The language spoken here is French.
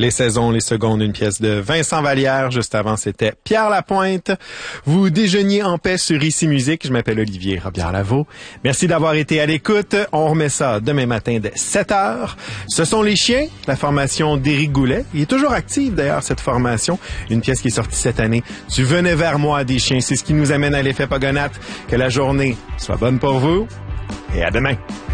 Les saisons, les secondes, une pièce de Vincent Vallière. Juste avant, c'était Pierre Lapointe. Vous déjeuniez en paix sur Ici Musique. Je m'appelle Olivier Robillard-Lavaux. Merci d'avoir été à l'écoute. On remet ça demain matin dès 7h. Ce sont Les Chiens, la formation d'Éric Goulet. Il est toujours actif d'ailleurs, cette formation. Une pièce qui est sortie cette année. Tu venais vers moi des chiens. C'est ce qui nous amène à l'effet Pogonatte. Que la journée soit bonne pour vous et à demain.